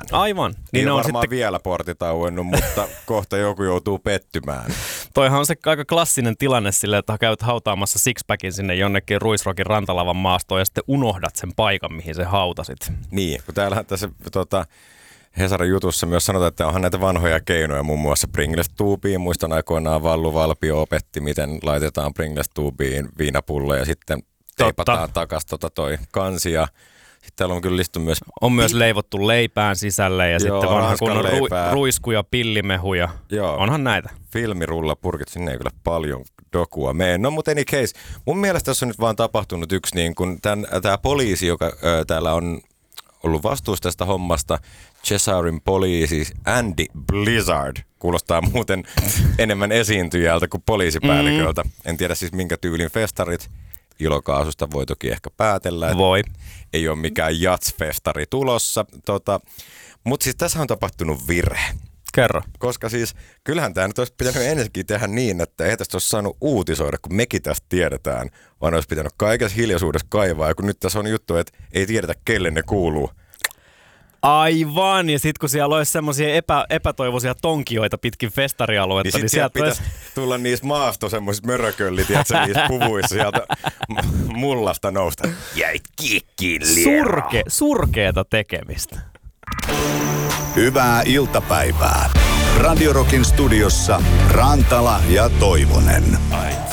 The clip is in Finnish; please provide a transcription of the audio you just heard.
Aivan. Niin on varmaan sitten vielä portit auennut, mutta kohta joku joutuu pettymään. Toihan on se aika klassinen tilanne silleen, että käyt hautaamassa sixpackin sinne jonnekin Ruisrokin rantalavan maastoon ja sitten unohdat sen paikan, mihin se hautasit. Niin, kun täällähän tässä Hesarin jutussa myös sanotaan, että onhan näitä vanhoja keinoja, muun muassa Pringles-tuubiin. Muistan aikoinaan Vallu Valpio opetti, miten laitetaan Pringles-tuubiin viinapulla ja sitten teipataan takas toi kansi. Ja sitten täällä on kyllä listattu myös... On myös leivottu leipään sisälle ja sitten vanha kunnon ruiskuja, pillimehuja. Joo. Onhan näitä. Filmirullapurkit, sinne ei kyllä paljon dokua mene. No mutta any case, mun mielestä tässä on nyt vaan tapahtunut yksi niin kuin tämä poliisi, joka täällä on ollut vastuussa tästä hommasta, Chesarin poliisi Andy Blizzard. Kuulostaa muuten enemmän esiintyjältä kuin poliisipäälliköltä. En tiedä siis minkä tyylin festarit. Ilokaasusta voi toki ehkä päätellä, että ei ole mikään jatsfestari tulossa. Mutta siis tässä on tapahtunut virhe. Kerro. Koska siis kyllähän tämä nyt olisi pitänyt ensinnäkin tehdä niin, että ei tästä olisi saanut uutisoida, kun mekin tästä tiedetään, vaan olisi pitänyt kaikessa hiljaisuudessa kaivaa. Ja kun nyt tässä on juttu, että ei tiedetä, kelle ne kuuluu. Aivan, ja sitten kun siellä olisi semmoisia epätoivoisia tonkioita pitkin festarialuetta, niin sieltä pitäisi tulla niissä maasto semmoisissa mörökölli, tiedätkö, niissä puvuissa sieltä mullasta nousta. Jäit kiekkiin surkeeta tekemistä. Hyvää iltapäivää. Radio Rockin studiossa Rantala ja Toivonen.